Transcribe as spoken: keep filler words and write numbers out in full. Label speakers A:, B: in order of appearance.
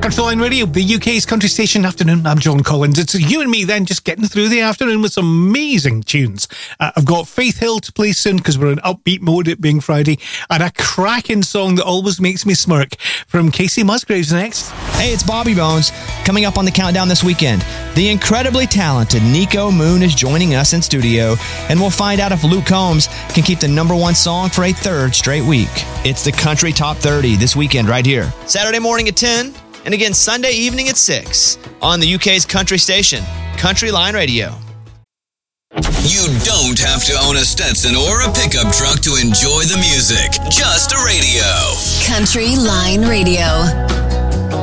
A: Country Line Radio, the U K's country station. Afternoon, I'm John Collins. It's you and me then just getting through the afternoon with some amazing tunes. Uh, I've got Faith Hill to play soon because we're in upbeat mode, it being Friday, and a cracking song that always makes me smirk from Casey Musgraves next.
B: Hey, it's Bobby Bones. Coming up on the countdown this weekend, the incredibly talented Nico Moon is joining us in studio, and we'll find out if Luke Combs can keep the number one song for a third straight week. It's the Country Top thirty this weekend right here. Saturday morning at ten, and again Sunday evening at six on the U K's country station, Country Line Radio.
C: You don't have to own a Stetson or a pickup truck to enjoy the music. Just a radio.
D: Country Line Radio.